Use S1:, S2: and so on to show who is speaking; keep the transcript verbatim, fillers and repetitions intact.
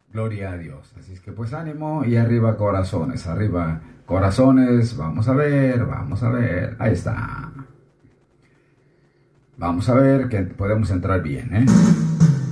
S1: Gloria a Dios. Así es que pues ánimo y arriba corazones, arriba corazones. Vamos a ver, vamos a ver. Ahí está. Vamos a ver que podemos entrar bien, ¿eh?